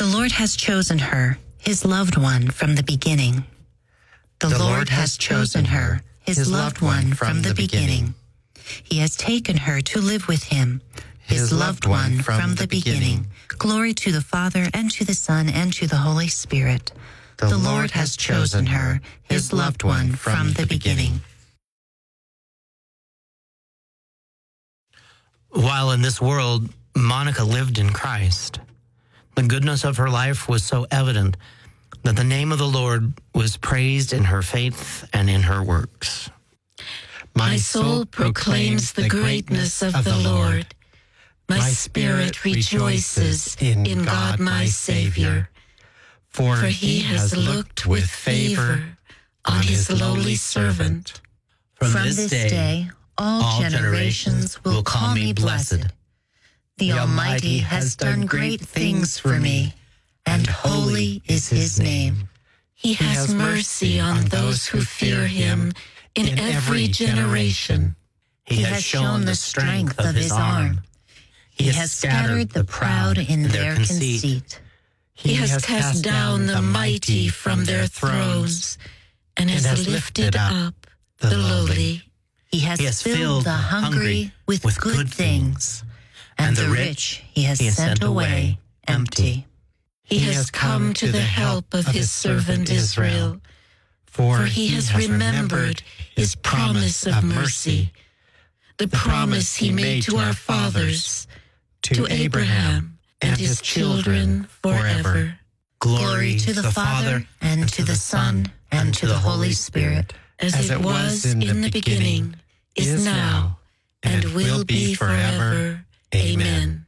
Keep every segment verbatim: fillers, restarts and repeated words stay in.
The Lord has chosen her, his loved one, from the beginning. The, the Lord has chosen her, his loved one, from the beginning. He has taken her to live with him, his loved one, from the beginning. Glory to the Father, and to the Son, and to the Holy Spirit. The, the Lord has chosen her, his loved one, from the beginning. While in this world, Monica lived in Christ. The goodness of her life was so evident that the name of the Lord was praised in her faith and in her works. My soul proclaims the greatness of the Lord. My spirit rejoices in God my Savior, for he has looked with favor on his lowly servant. From this day, all generations will call me blessed. The Almighty has done great things for me, and holy is his name. He has mercy on those who fear him in every generation. He has shown the strength of his arm. He has scattered the proud in their conceit. He has cast down the mighty from their thrones, and has lifted up the lowly. He has filled the hungry with good things, and the rich he has sent away empty. He has come to the help of his servant Israel, for he has remembered his promise of mercy, the promise he made to our fathers, to Abraham and his children forever. Glory to the Father, and to the Son, and to the Holy Spirit, as it was in the beginning, is now, and will be forever. Amen.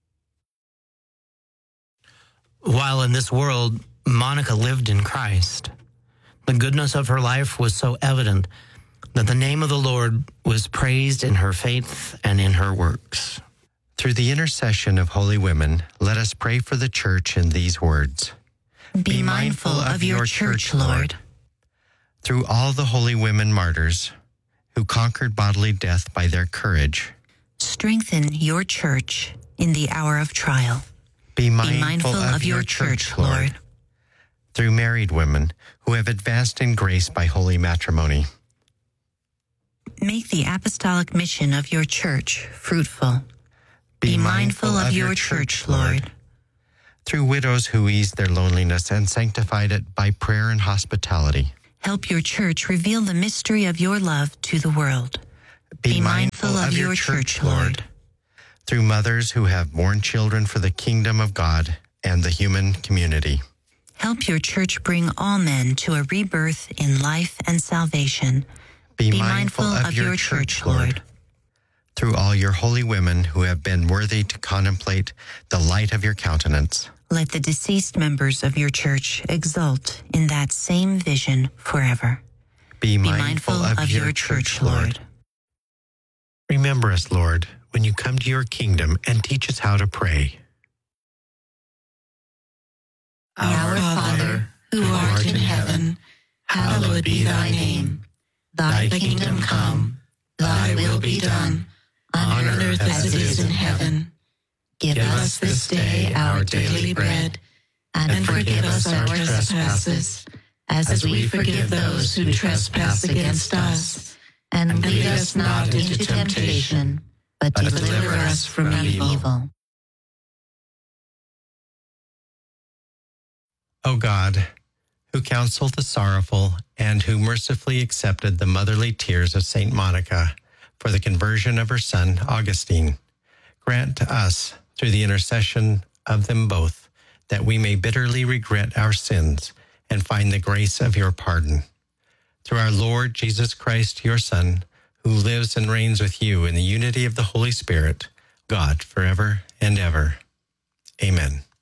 While in this world, Monica lived in Christ. The goodness of her life was so evident that the name of the Lord was praised in her faith and in her works. Through the intercession of holy women, let us pray for the Church in these words. Be mindful of your Church, Lord. Through all the holy women martyrs who conquered bodily death by their courage, strengthen your Church in the hour of trial. Be mindful, Be mindful of, of your Church, Church Lord. Lord. Through married women who have advanced in grace by holy matrimony, make the apostolic mission of your Church fruitful. Be, Be mindful, mindful of, of your, your Church, Church Lord. Lord. Through widows who eased their loneliness and sanctified it by prayer and hospitality, help your Church reveal the mystery of your love to the world. Be, Be mindful, mindful of, of your Church, Lord. Lord. Through mothers who have borne children for the kingdom of God and the human community, help your Church bring all men to a rebirth in life and salvation. Be, Be mindful, mindful of, of your, your Church, Church, Lord. Through all your holy women who have been worthy to contemplate the light of your countenance, let the deceased members of your Church exult in that same vision forever. Be, Be mindful, mindful of, of your, your Church, Lord. Lord. Remember us, Lord, when you come to your kingdom and teach us how to pray. Our Father, who art in heaven, hallowed be thy name. Thy kingdom come, thy will be done, on earth as it is in heaven. Give us this day our daily bread, and forgive us our trespasses, as we forgive those who trespass against us. And lead us not into temptation, but deliver us from evil. O God, who counseled the sorrowful and who mercifully accepted the motherly tears of Saint Monica for the conversion of her son Augustine, grant to us, through the intercession of them both, that we may bitterly regret our sins and find the grace of your pardon. Through our Lord Jesus Christ, your Son, who lives and reigns with you in the unity of the Holy Spirit, God, forever and ever. Amen.